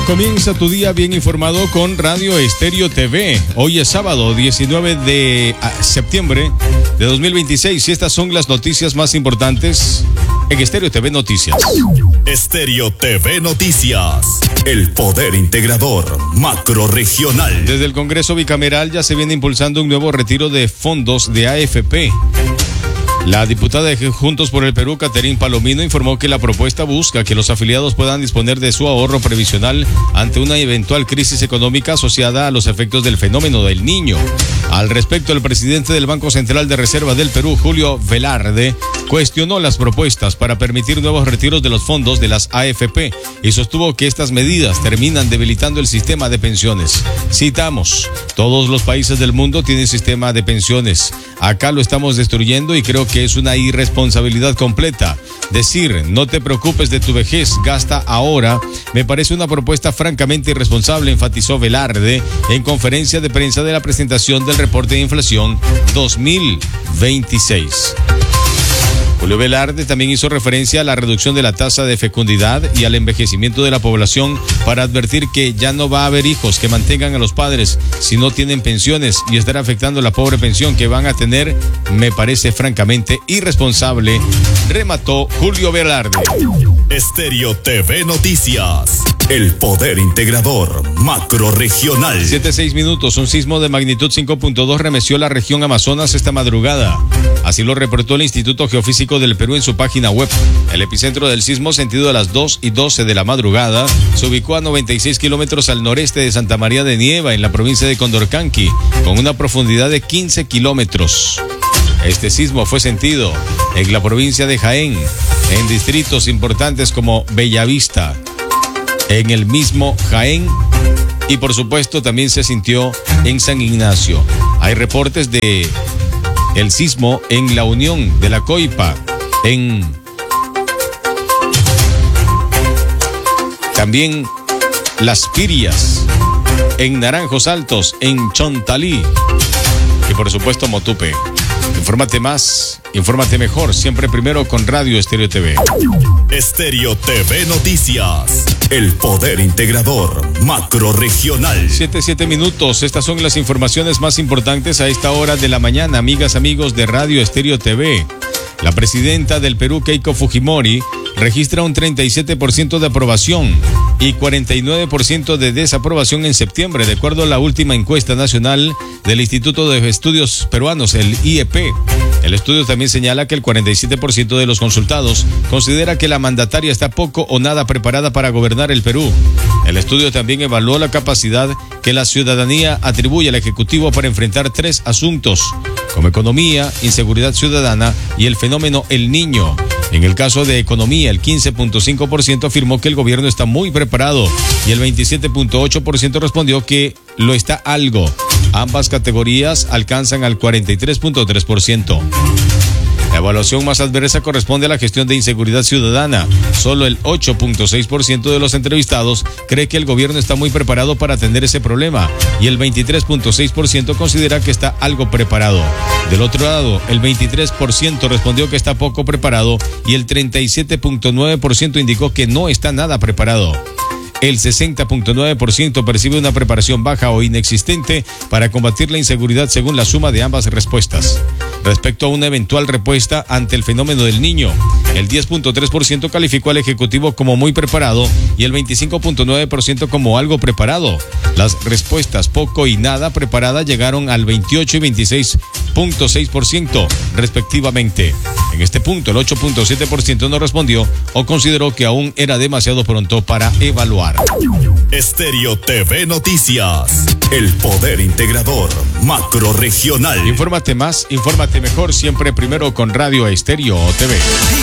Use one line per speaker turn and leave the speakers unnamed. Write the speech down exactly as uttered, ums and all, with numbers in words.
Comienza tu día bien informado con Radio Estéreo T V. Hoy es sábado diecinueve de septiembre de dos mil veintiséis y estas son las noticias más importantes en Estéreo T V Noticias.
Estéreo T V Noticias, el poder integrador macrorregional.
Desde el Congreso Bicameral ya se viene impulsando un nuevo retiro de fondos de A F P. La diputada de Juntos por el Perú, Caterín Palomino, informó que la propuesta busca que los afiliados puedan disponer de su ahorro previsional ante una eventual crisis económica asociada a los efectos del fenómeno del Niño. Al respecto, el presidente del Banco Central de Reserva del Perú, Julio Velarde, cuestionó las propuestas para permitir nuevos retiros de los fondos de las A F P y sostuvo que estas medidas terminan debilitando el sistema de pensiones. Citamos: todos los países del mundo tienen sistema de pensiones. Acá lo estamos destruyendo y creo que es una irresponsabilidad completa. Decir, no te preocupes de tu vejez, gasta ahora, me parece una propuesta francamente irresponsable, enfatizó Velarde en conferencia de prensa de la presentación del reporte de inflación dos mil veintiséis. Julio Velarde también hizo referencia a la reducción de la tasa de fecundidad y al envejecimiento de la población para advertir que ya no va a haber hijos que mantengan a los padres si no tienen pensiones y estará afectando la pobre pensión que van a tener. Me parece francamente irresponsable, remató Julio Velarde.
Estéreo T V Noticias, el poder integrador macrorregional.
siete seis minutos, un sismo de magnitud cinco punto dos remeció la región Amazonas esta madrugada. Así lo reportó el Instituto Geofísico del Perú en su página web. El epicentro del sismo, sentido a las dos y doce de la madrugada, se ubicó a noventa y seis kilómetros al noreste de Santa María de Nieva, en la provincia de Condorcanqui, con una profundidad de quince kilómetros. Este sismo fue sentido en la provincia de Jaén, en distritos importantes como Bellavista, en el mismo Jaén, y por supuesto también se sintió en San Ignacio. Hay reportes de el sismo en La Unión de la Coipa, en también Las Pirias, en Naranjos Altos, en Chontalí y por supuesto Motupe. Infórmate más, infórmate mejor, siempre primero con Radio Estéreo T V.
Estéreo T V Noticias, el poder integrador macrorregional.
siete, siete minutos, estas son las informaciones más importantes a esta hora de la mañana, amigas, amigos de Radio Estéreo T V. La presidenta del Perú, Keiko Fujimori, registra un treinta y siete por ciento de aprobación y cuarenta y nueve por ciento de desaprobación en septiembre, de acuerdo a la última encuesta nacional del Instituto de Estudios Peruanos, el I E P. El estudio también señala que el cuarenta y siete por ciento de los consultados considera que la mandataria está poco o nada preparada para gobernar el Perú. El estudio también evaluó la capacidad que la ciudadanía atribuye al Ejecutivo para enfrentar tres asuntos, como economía, inseguridad ciudadana y el fenómeno El Niño. En el caso de economía, el quince punto cinco por ciento afirmó que el gobierno está muy preparado y el veintisiete punto ocho por ciento respondió que lo está algo. Ambas categorías alcanzan al cuarenta y tres punto tres por ciento. La evaluación más adversa corresponde a la gestión de inseguridad ciudadana. Solo el ocho punto seis por ciento de los entrevistados cree que el gobierno está muy preparado para atender ese problema y el veintitrés punto seis por ciento considera que está algo preparado. Del otro lado, el veintitrés por ciento respondió que está poco preparado y el treinta y siete punto nueve por ciento indicó que no está nada preparado. El sesenta punto nueve por ciento percibe una preparación baja o inexistente para combatir la inseguridad, según la suma de ambas respuestas. Respecto a una eventual respuesta ante el fenómeno del Niño, el diez punto tres por ciento calificó al Ejecutivo como muy preparado y el veinticinco punto nueve por ciento como algo preparado. Las respuestas poco y nada preparada llegaron al veintiocho y veintiséis punto seis por ciento respectivamente. En este punto, el ocho punto siete por ciento no respondió o consideró que aún era demasiado pronto para evaluar.
Estéreo T V Noticias, el poder integrador macrorregional.
Infórmate más, infórmate mejor, siempre primero con Radio Estéreo T V.